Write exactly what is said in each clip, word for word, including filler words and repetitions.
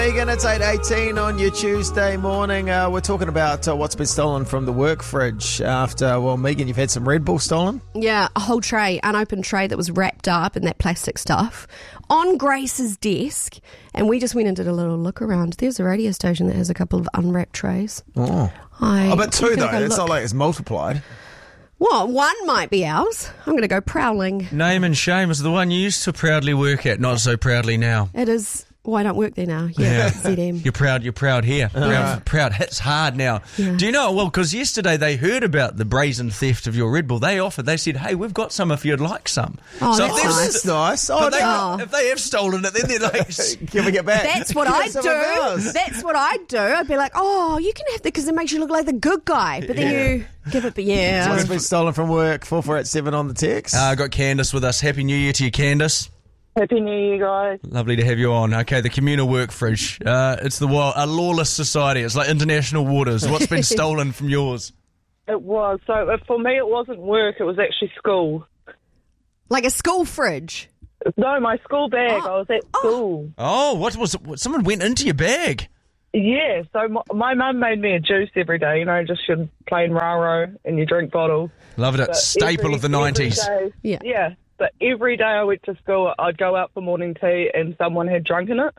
Megan, it's eight eighteen on your Tuesday morning. Uh, we're talking about uh, what's been stolen from the work fridge after, well, Megan, you've had some Red Bull stolen? Yeah, a whole tray, unopened tray that was wrapped up in that plastic stuff on Grace's desk. And we just went and did a little look around. There's a radio station that has a couple of unwrapped trays. Oh, I, oh but two, though. go It's look. not like it's multiplied. Well, one might be ours. I'm going to go prowling. Name and shame is the one you used to proudly work at, not so proudly now. It is... Well, I don't work there now. Yeah, Yeah. Z M. You're proud, you're proud here. Proud, proud hits hard now. Yeah. Do you know, well, because yesterday they heard about the brazen theft of your Red Bull. They offered, they said, hey, we've got some if you'd like some. Oh, if that's they've- nice. That's nice. Oh, but they, Oh. if they have stolen it, then they're like, Can we get back? That's what Give I us some of ours. do. That's what I do. I'd be like, oh, you can have that because it makes you look like the good guy. But then Yeah. you give it, but yeah. What's been stolen from work? four four eight seven on the text. uh, I got Candace with us. Happy New Year to you, Candace. Happy New Year, guys. Lovely to have you on. Okay, the communal work fridge. Uh, it's the wild, a lawless society. It's like international waters. What's been stolen from yours? It was. So uh, for me, it wasn't work. It was actually school. Like a school fridge. No, my school bag. Oh. I was at school. Oh, what was it? What, someone went into your bag. Yeah, so my, my mum made me a juice every day, you know, just your plain raro in your drink bottle. Loved it. But Staple every- of the every nineties. day- Yeah. Yeah, but every day I went to school, I'd go out for morning tea and someone had drunken it.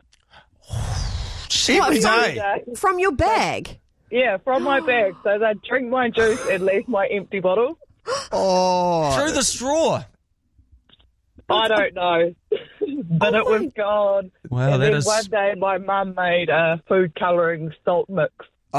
Every What, day. Yeah, From your bag. yeah, from my bag. So they'd drink my juice and leave my empty bottle. Oh. Through the straw. I don't know, but Oh it was my- gone. Wow, and that then is- one day my mum made a food colouring salt mix. Oh,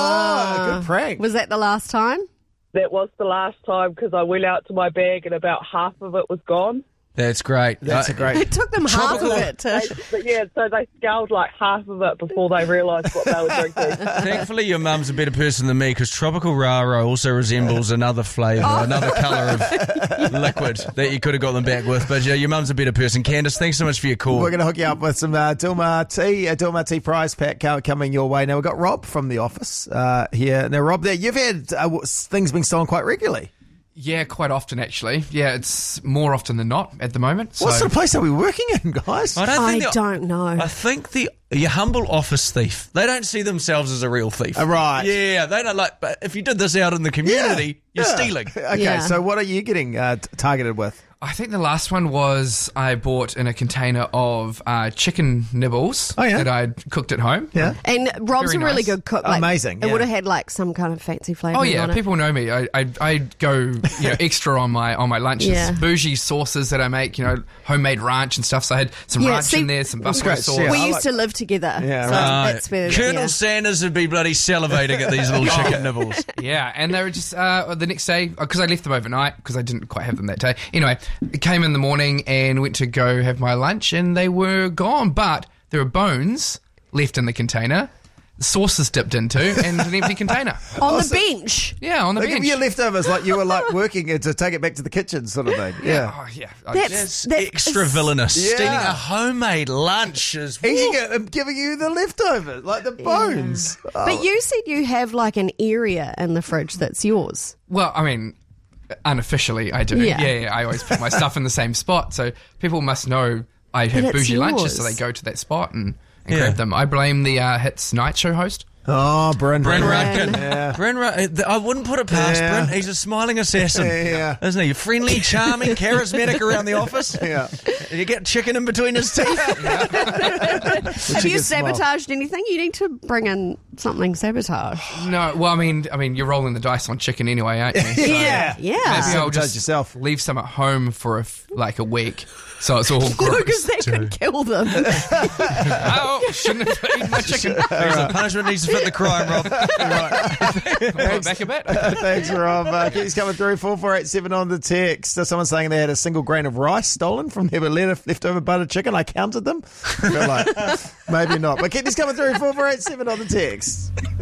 Ah. good prank. Was that the last time? That was the last time because I went out to my bag and about half of it was gone. That's great. That's Uh, a great... It took them half of Tropical- it to... They, but yeah, so they scowled like half of it before they realised what they were drinking. Thankfully, your mum's a better person than me because tropical raro also resembles another flavour, Oh. another colour of liquid that you could have got them back with. But yeah, your mum's a better person. Candace, thanks so much for your call. We're going to hook you up with some uh, Dilmah tea, a Dilmah tea prize pack co- coming your way. Now, we've got Rob from the office uh, here. Now, Rob, there you've had uh, w- things being stolen quite regularly. Yeah, quite often actually. Yeah, it's more often than not at the moment. So What sort of place are we working in, guys? I don't I think the- don't know. I think the your humble office thief. They don't see themselves as a real thief. Uh, right. Yeah, they don't like. But if you did this out in the community, you're Yeah. stealing. Okay, Yeah. so what are you getting uh, t- targeted with? I think the last one was I bought in a container of uh, chicken nibbles Oh, yeah? that I'd cooked at home. Yeah. And Rob's Very a really nice. good cook. Like, Amazing, It yeah. would have had like some kind of fancy flavour. Oh yeah, on people know me. I I I'd go you know extra on my on my lunches. Yeah. Bougie sauces that I make, you know, homemade ranch and stuff. So I had some Yeah, ranch see, in there, some that's buffalo great. sauce. Yeah, We I used like- to live together. Yeah, so right. that's where, Colonel yeah. Sanders would be bloody salivating at these little chicken nibbles. Yeah, and they were just uh, the next day because I left them overnight because I didn't quite have them that day. Anyway, it came in the morning and went to go have my lunch and they were gone, but there were bones left in the container, sauces dipped into, and an empty container. On the so- bench. Yeah, on the They give bench. you leftovers like you were like working it to take it back to the kitchen sort of thing. Yeah. Oh yeah, I That's, just- that Extra is- villainous. Yeah. Stealing a homemade lunch is. Eating it and giving you the leftovers, like the bones. Oh. But you said you have like an area in the fridge that's yours. Well, I mean, unofficially, I do. Yeah. Yeah, yeah, I always put my stuff in the same spot, so people must know I have it's bougie lunches, so yours. they go to that spot and, and Yeah. grab them. I blame the uh, Hits Night Show host. Oh, Bryn. Bryn Bryn. Rudkin. Yeah. Bryn Rud- I wouldn't put it past Yeah. Bryn. He's a smiling assassin. Yeah. Isn't he? Friendly, charming, charismatic around the office. Yeah. You get chicken in between his teeth. Have you chicken smile. sabotaged anything? You need to bring in something sabotage. No, well, I mean, I mean, you're rolling the dice on chicken anyway, aren't you? So Yeah, maybe yeah. I'll Sabotage just yourself. leave some at home for a f- like a week, so it's all gross. Because they could kill them. Oh, shouldn't have eaten my chicken. The punishment needs to fit the crime, Rob. Right. Back a bit. Thanks, Rob. Uh, keeps coming through. four four eight seven on the text. Uh, someone saying they had a single grain of rice stolen from their left- leftover buttered chicken. I counted them. Feel like, maybe not. But keep these coming through. four four eight seven on the text.